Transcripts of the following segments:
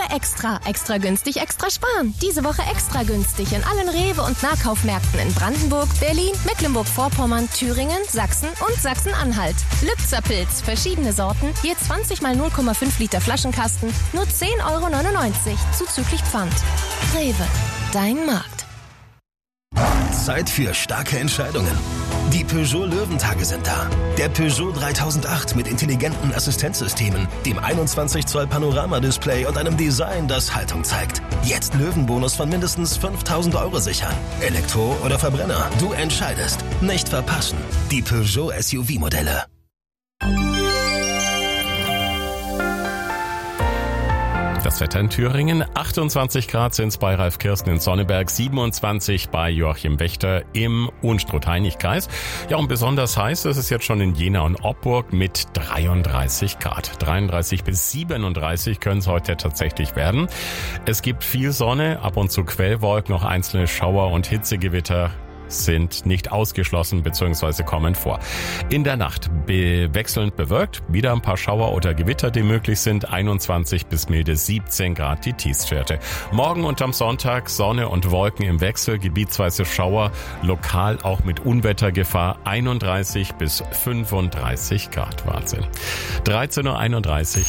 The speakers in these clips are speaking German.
Extra. Extra günstig, extra sparen. Diese Woche extra günstig in allen Rewe- und Nahkaufmärkten in Brandenburg, Berlin, Mecklenburg-Vorpommern, Thüringen, Sachsen und Sachsen-Anhalt. Lübzer Pilz, verschiedene Sorten, je 20 mal 0,5 Liter Flaschenkasten, nur 10,99 € zuzüglich Pfand. Rewe, dein Markt. Zeit für starke Entscheidungen. Die Peugeot Löwentage sind da. Der Peugeot 3008 mit intelligenten Assistenzsystemen, dem 21 Zoll Panorama-Display und einem Design, das Haltung zeigt. Jetzt Löwenbonus von mindestens 5.000 € sichern. Elektro oder Verbrenner, du entscheidest. Nicht verpassen. Die Peugeot SUV-Modelle. Das Wetter in Thüringen, 28 Grad sind es bei Ralf Kirsten in Sonneberg, 27 bei Joachim Wächter im Unstrut-Heinig-Kreis. Ja, und besonders heiß ist es jetzt schon in Jena und Oppburg mit 33 Grad. 33 bis 37 können es heute tatsächlich werden. Es gibt viel Sonne, ab und zu Quellwolken, noch einzelne Schauer und Hitzegewitter sind nicht ausgeschlossen bzw. kommen vor. In der Nacht wechselnd bewölkt, wieder ein paar Schauer oder Gewitter, die möglich sind, 21 bis milde 17 Grad die Tiefstwerte. Morgen und am Sonntag Sonne und Wolken im Wechsel, gebietsweise Schauer, lokal auch mit Unwettergefahr, 31 bis 35 Grad. Wahnsinn. 13:31 Uhr.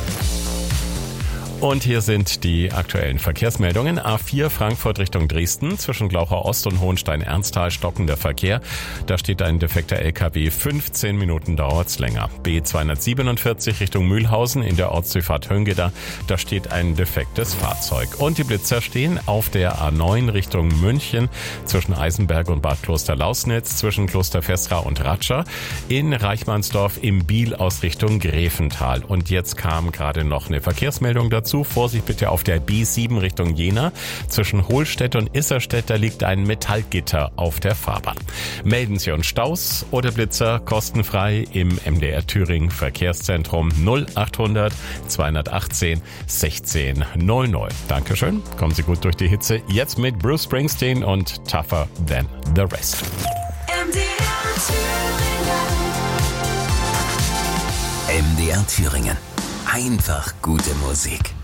Und hier sind die aktuellen Verkehrsmeldungen. A4 Frankfurt Richtung Dresden, zwischen Glaucher Ost und Hohenstein-Ernsthal stockender Verkehr. Da steht ein defekter LKW, 15 Minuten dauert's länger. B247 Richtung Mühlhausen in der Ortsdurchfahrt Höngeda, da steht ein defektes Fahrzeug. Und die Blitzer stehen auf der A9 Richtung München, zwischen Eisenberg und Bad Kloster-Lausnitz, zwischen Kloster Vestra und Ratscha, in Reichmannsdorf im Biel aus Richtung Grevental. Und jetzt kam gerade noch eine Verkehrsmeldung dazu. Vorsicht bitte auf der B7 Richtung Jena. Zwischen Hohlstedt und Isserstedt, da liegt ein Metallgitter auf der Fahrbahn. Melden Sie uns Staus oder Blitzer kostenfrei im MDR Thüringen Verkehrszentrum 0800 218 16 00. Dankeschön. Kommen Sie gut durch die Hitze. Jetzt mit Bruce Springsteen und Tougher Than the Rest. MDR Thüringen. Einfach gute Musik.